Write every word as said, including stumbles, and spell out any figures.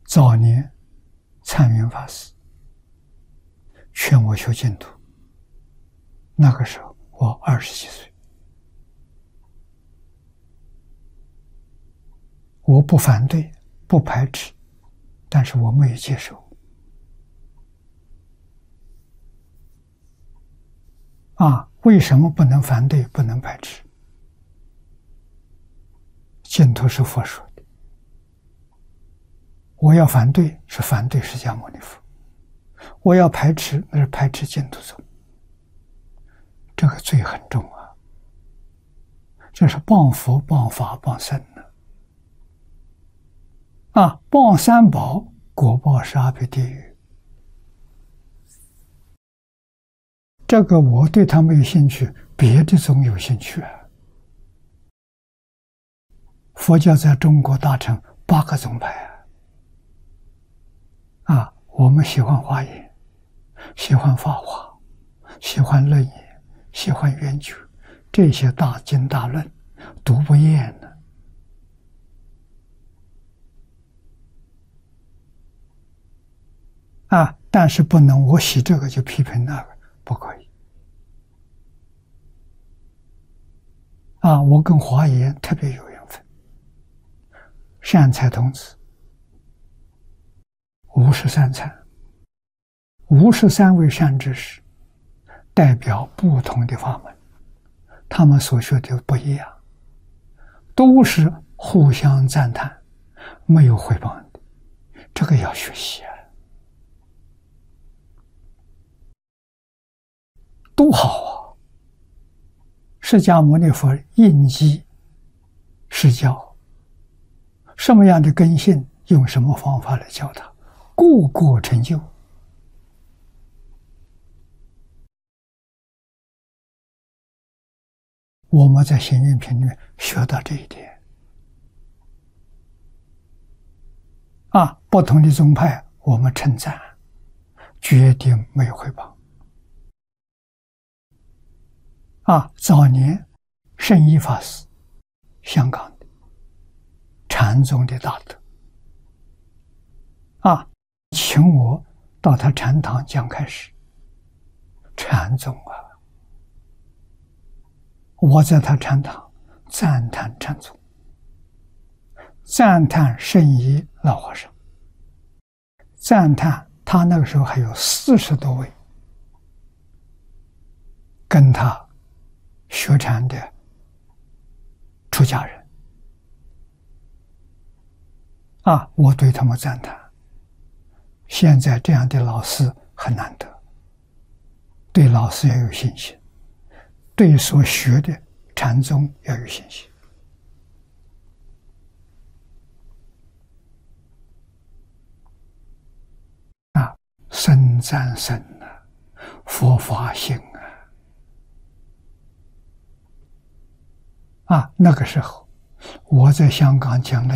早年参云法师劝我学净土，那个时候我二十几岁，我不反对，不排斥，但是我没有接受。啊，为什么不能反对，不能排斥？净土是佛说的，我要反对是反对释迦牟尼佛，我要排斥那是排斥净土宗，这个罪很重啊，这是谤佛、谤法、谤僧的啊！谤三宝，果报是阿鼻地狱。这个我对他没有兴趣，别的宗有兴趣啊。佛教在中国大成八个宗派啊，啊，我们喜欢华严，喜欢法华，喜欢楞严，喜欢圆觉，这些大经大论读不厌呢。啊，但是不能我喜这个就批评那个，不可以。啊，我跟华严特别有缘分。善财童子五十三参，五十三位善知识，代表不同的法门，他们所学的不一样，都是互相赞叹，没有诽谤的，这个要学习啊，都好啊。释迦牟尼佛应机施教，什么样的根性，用什么方法来教他，个个成就。我们在行愿品里面学到这一点啊，不同的宗派我们称赞，决定没有诽谤啊。早年圣依法师，香港的禅宗的大德啊，请我到他禅堂讲开始。禅宗啊，我在他禅堂赞叹禅宗，赞叹圣依老和尚，赞叹他那个时候还有四十多位跟他学禅的出家人啊，我对他们赞叹。现在这样的老师很难得，对老师要有信心，对所学的禅宗要有信心啊！僧赞僧啊，佛法性啊！啊，那个时候我在香港讲了